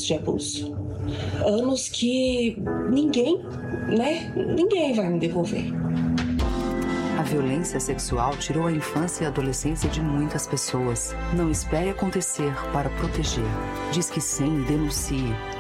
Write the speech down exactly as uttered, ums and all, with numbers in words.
anos de abuso. Anos que ninguém, né? Ninguém vai me devolver. A violência sexual tirou a infância e a adolescência de muitas pessoas. Não espere acontecer para proteger. Disque cem e denuncie.